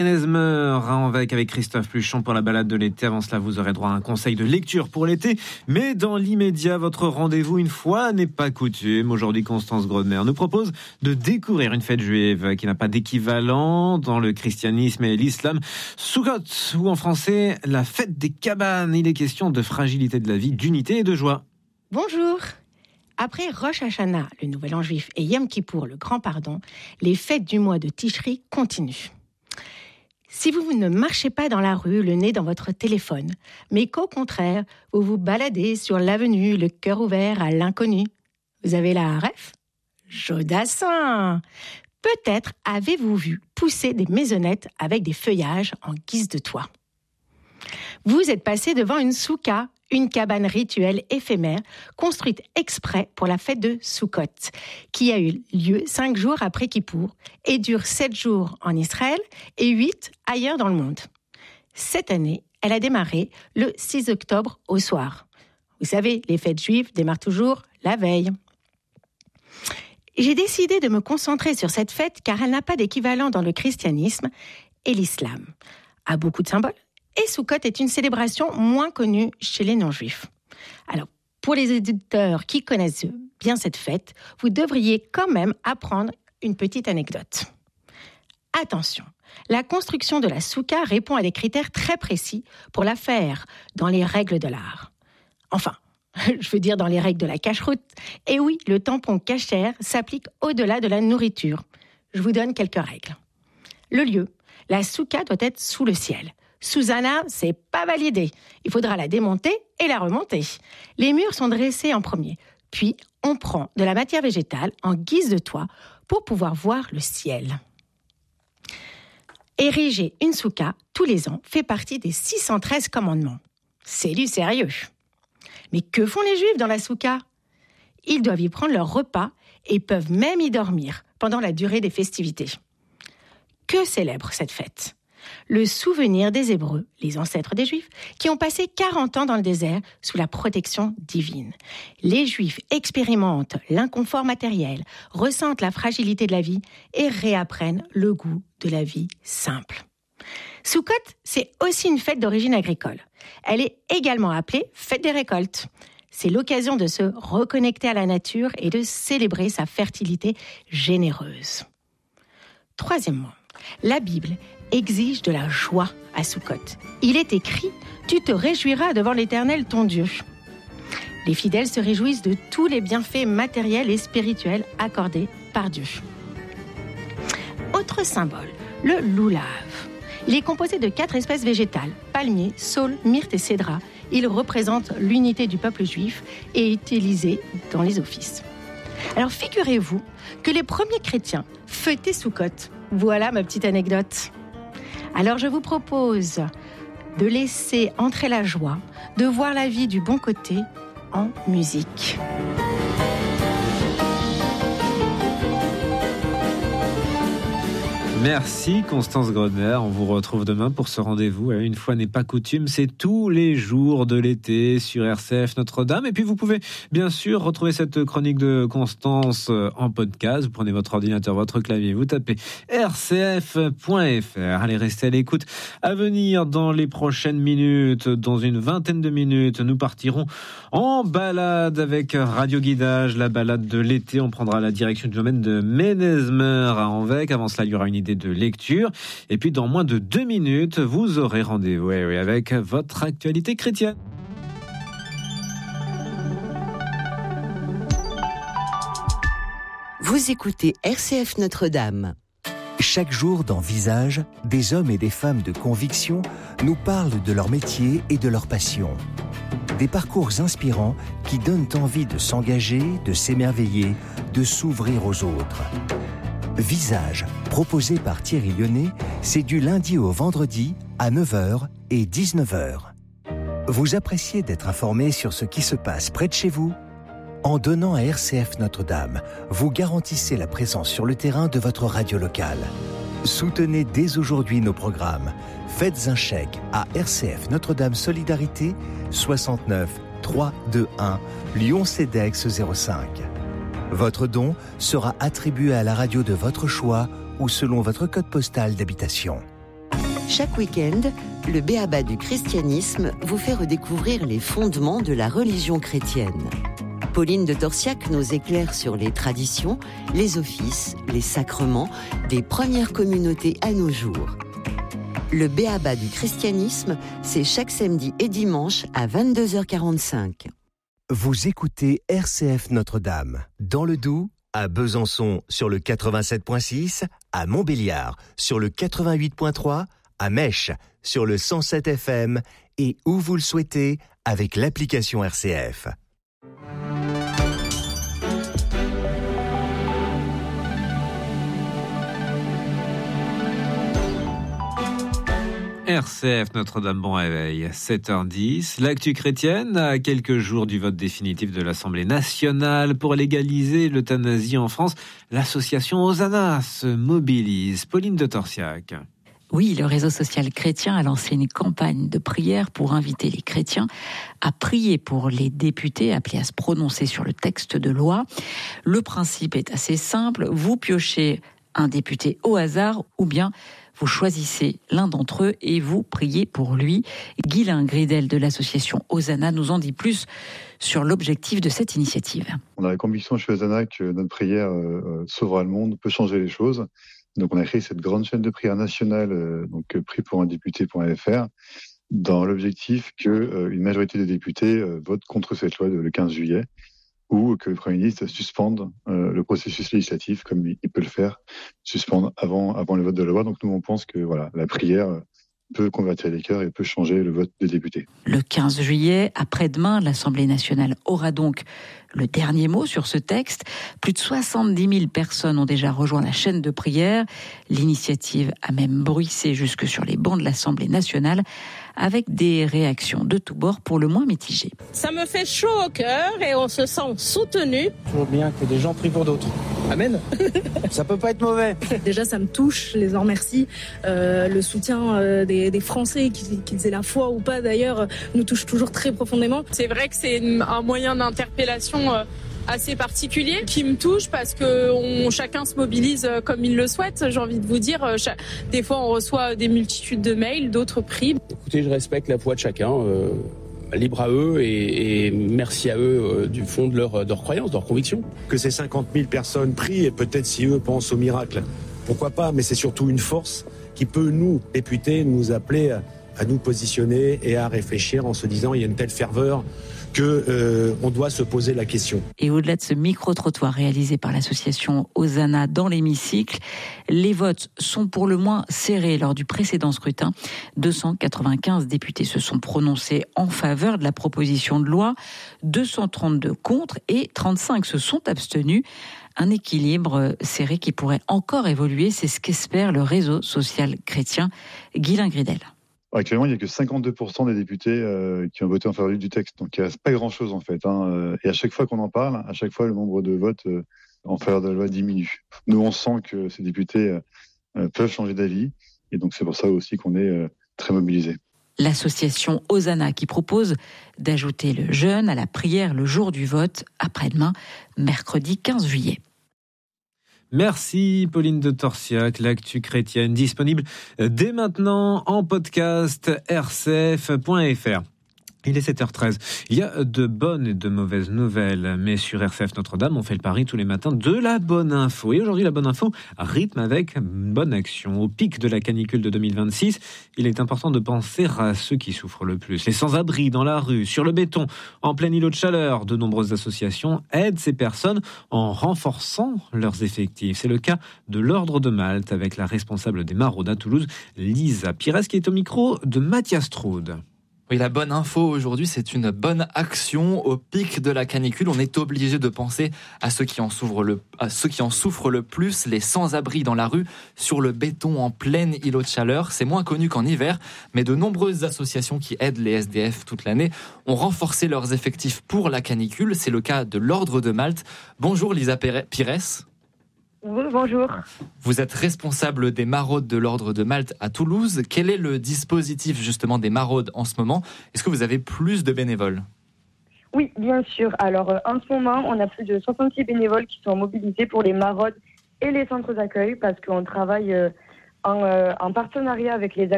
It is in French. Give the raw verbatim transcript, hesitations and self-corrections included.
Mesmer, avec, avec Christophe Pluchon pour la balade de l'été. Avant cela, vous aurez droit à un conseil de lecture pour l'été. Mais dans l'immédiat, votre rendez-vous une fois n'est pas coutume. Aujourd'hui, Constance Grodner nous propose de découvrir une fête juive qui n'a pas d'équivalent dans le christianisme et l'islam. Sukkot, ou en français, la fête des cabanes. Il est question de fragilité de la vie, d'unité et de joie. Bonjour. Après Rosh Hashanah, le nouvel an juif, et Yom Kippour, le grand pardon, les fêtes du mois de Tishri continuent. Si vous ne marchez pas dans la rue, le nez dans votre téléphone, mais qu'au contraire, vous vous baladez sur l'avenue, le cœur ouvert à l'inconnu, vous avez la ref ? Jodassin ! Peut-être avez-vous vu pousser des maisonnettes avec des feuillages en guise de toit. Vous êtes passé devant une souka, une cabane rituelle éphémère construite exprès pour la fête de Sukkot, qui a eu lieu cinq jours après Kippour et dure sept jours en Israël et huit ailleurs dans le monde. Cette année, elle a démarré le six octobre au soir. Vous savez, les fêtes juives démarrent toujours la veille. J'ai décidé de me concentrer sur cette fête car elle n'a pas d'équivalent dans le christianisme et l'islam. A beaucoup de symboles. Et Sukkot est une célébration moins connue chez les non-juifs. Alors, pour les éditeurs qui connaissent bien cette fête, vous devriez quand même apprendre une petite anecdote. Attention, la construction de la souka répond à des critères très précis pour la faire dans les règles de l'art. Enfin, je veux dire dans les règles de la cacheroute. Et oui, le tampon kasher s'applique au-delà de la nourriture. Je vous donne quelques règles. Le lieu, la souka doit être sous le ciel. Susanna, c'est pas validé. Il faudra la démonter et la remonter. Les murs sont dressés en premier. Puis, on prend de la matière végétale en guise de toit pour pouvoir voir le ciel. Ériger une souka tous les ans fait partie des six cent treize commandements. C'est du sérieux. Mais que font les Juifs dans la souka ? Ils doivent y prendre leur repas et peuvent même y dormir pendant la durée des festivités. Que célèbre cette fête ? Le souvenir des Hébreux, les ancêtres des Juifs, qui ont passé quarante ans dans le désert sous la protection divine. Les Juifs expérimentent l'inconfort matériel, ressentent la fragilité de la vie et réapprennent le goût de la vie simple. Sukkot, c'est aussi une fête d'origine agricole. Elle est également appelée fête des récoltes. C'est l'occasion de se reconnecter à la nature et de célébrer sa fertilité généreuse. Troisièmement, la Bible exige de la joie à Sukkot. Il est écrit « Tu te réjouiras devant l'Éternel ton Dieu ». Les fidèles se réjouissent de tous les bienfaits matériels et spirituels accordés par Dieu. Autre symbole, le loulav. Il est composé de quatre espèces végétales, palmier, saule, myrte et cédra. Il représente l'unité du peuple juif et est utilisé dans les offices. Alors figurez-vous que les premiers chrétiens fêtaient Sukkot. Voilà ma petite anecdote. Alors je vous propose de laisser entrer la joie, de voir la vie du bon côté en musique. Merci Constance Grodner, on vous retrouve demain pour ce rendez-vous. Une fois n'est pas coutume, c'est tous les jours de l'été sur R C F Notre-Dame. Et puis vous pouvez bien sûr retrouver cette chronique de Constance en podcast. Vous prenez votre ordinateur, votre clavier, vous tapez r c f point f r. Allez, restez à l'écoute. À venir dans les prochaines minutes, dans une vingtaine de minutes, nous partirons en balade avec Radio Guidage, la balade de l'été. On prendra la direction du domaine de Ménezmer à Anvec. Avant cela, il y aura une idée de lecture. Et puis, dans moins de deux minutes, vous aurez rendez-vous oui, oui, avec votre actualité chrétienne. Vous écoutez R C F Notre-Dame. Chaque jour dans Visage, des hommes et des femmes de conviction nous parlent de leur métier et de leur passion. Des parcours inspirants qui donnent envie de s'engager, de s'émerveiller, de s'ouvrir aux autres. Visage, proposé par Thierry Lyonnais, c'est du lundi au vendredi à neuf heures et dix-neuf heures. Vous appréciez d'être informé sur ce qui se passe près de chez vous ? En donnant à R C F Notre-Dame, vous garantissez la présence sur le terrain de votre radio locale. Soutenez dès aujourd'hui nos programmes. Faites un chèque à R C F Notre-Dame Solidarité soixante-neuf trois cent vingt-et-un Lyon-Cedex zéro cinq. Votre don sera attribué à la radio de votre choix ou selon votre code postal d'habitation. Chaque week-end, le B.A.B.A. du christianisme vous fait redécouvrir les fondements de la religion chrétienne. Pauline de Torsiac nous éclaire sur les traditions, les offices, les sacrements des premières communautés à nos jours. Le B.A.B.A. du christianisme, c'est chaque samedi et dimanche à vingt-deux heures quarante-cinq. Vous écoutez R C F Notre-Dame, dans le Doubs, à Besançon sur le quatre-vingt-sept virgule six, à Montbéliard sur le quatre-vingt-huit virgule trois, à Mèche sur le cent sept F M et où vous le souhaitez avec l'application R C F. R C F Notre-Dame, bon réveil, sept heures dix. L'actu chrétienne, à quelques jours du vote définitif de l'Assemblée nationale pour légaliser l'euthanasie en France, l'association Hosanna se mobilise. Pauline de Torsiac. Oui, le réseau social chrétien a lancé une campagne de prière pour inviter les chrétiens à prier pour les députés appelés à se prononcer sur le texte de loi. Le principe est assez simple, vous piochez un député au hasard ou bien vous choisissez l'un d'entre eux et vous priez pour lui. Guylain Gridel de l'association Hosanna nous en dit plus sur l'objectif de cette initiative. On a la conviction chez Hosanna que notre prière euh, sauvera le monde, peut changer les choses. Donc on a créé cette grande chaîne de prière nationale, euh, donc euh, prie pour un député point F R, dans l'objectif qu'une euh, majorité des députés euh, votent contre cette loi de, le quinze juillet, ou que le Premier ministre suspende euh, le processus législatif, comme il, il peut le faire, suspendre avant, avant le vote de la loi. Donc nous on pense que voilà, la prière peut convertir les cœurs et peut changer le vote des députés. Le quinze juillet, après-demain, l'Assemblée nationale aura donc le dernier mot sur ce texte. Plus de soixante-dix mille personnes ont déjà rejoint la chaîne de prière. L'initiative a même bruissé jusque sur les bancs de l'Assemblée nationale, avec des réactions de tous bords pour le moins mitigées. Ça me fait chaud au cœur et on se sent soutenu. Toujours bien que des gens prient pour d'autres. Amen. Ça peut pas être mauvais. Déjà, ça me touche, je les en remercie. Euh, le soutien euh, des, des Français, qu'ils, qu'ils aient la foi ou pas d'ailleurs, nous touche toujours très profondément. C'est vrai que c'est une, un moyen d'interpellation euh, assez particulier qui me touche parce que on, chacun se mobilise comme il le souhaite. J'ai envie de vous dire, chaque, des fois on reçoit des multitudes de mails, d'autres prient. Écoutez, je respecte la foi de chacun. Euh... Libre à eux et, et merci à eux euh, du fond de leur, de leur croyance, de leur conviction. Que ces cinquante mille personnes prient et peut-être si eux pensent au miracle, pourquoi pas, mais c'est surtout une force qui peut nous, députés, nous appeler à, à nous positionner et à réfléchir en se disant il y a une telle ferveur que euh, on doit se poser la question. Et au-delà de ce micro-trottoir réalisé par l'association Hosanna dans l'hémicycle, les votes sont pour le moins serrés lors du précédent scrutin. deux cent quatre-vingt-quinze députés se sont prononcés en faveur de la proposition de loi, deux cent trente-deux contre et trente-cinq se sont abstenus. Un équilibre serré qui pourrait encore évoluer, c'est ce qu'espère le réseau social chrétien. Guylain Gridel. Actuellement, il n'y a que cinquante-deux pour cent des députés euh, qui ont voté en faveur du texte. Donc, il ne reste pas grand-chose, en fait. Hein. Et à chaque fois qu'on en parle, à chaque fois, le nombre de votes euh, en faveur de la loi diminue. Nous, on sent que ces députés euh, peuvent changer d'avis. Et donc, c'est pour ça aussi qu'on est euh, très mobilisés. L'association Hosanna qui propose d'ajouter le jeûne à la prière le jour du vote, après-demain, mercredi quinze juillet. Merci Pauline de Torsiac, l'actu chrétienne disponible dès maintenant en podcast r c f point f r. Il est sept heures treize. Il y a de bonnes et de mauvaises nouvelles, mais sur R C F Notre-Dame, on fait le pari tous les matins de la bonne info. Et aujourd'hui, la bonne info rythme avec une bonne action. Au pic de la canicule de deux mille vingt-six, il est important de penser à ceux qui souffrent le plus. Les sans-abri dans la rue, sur le béton, en plein îlot de chaleur. De nombreuses associations aident ces personnes en renforçant leurs effectifs. C'est le cas de l'Ordre de Malte avec la responsable des maraudes à Toulouse, Lisa Pires, qui est au micro de Mathias Troude. Oui, la bonne info aujourd'hui, c'est une bonne action. Au pic de la canicule, on est obligé de penser à ceux qui en souffrent le, à ceux qui en souffrent le plus, les sans-abri dans la rue, sur le béton en plein îlot de chaleur. C'est moins connu qu'en hiver, mais de nombreuses associations qui aident les S D F toute l'année ont renforcé leurs effectifs pour la canicule. C'est le cas de l'Ordre de Malte. Bonjour Lisa Pires. Oui, bonjour. Vous êtes responsable des maraudes de l'Ordre de Malte à Toulouse. Quel est le dispositif justement des maraudes en ce moment ? Est-ce que vous avez plus de bénévoles ? Oui, bien sûr. Alors, euh, en ce moment, on a plus de soixante-six bénévoles qui sont mobilisés pour les maraudes et les centres d'accueil parce qu'on travaille euh, en, euh, en partenariat avec les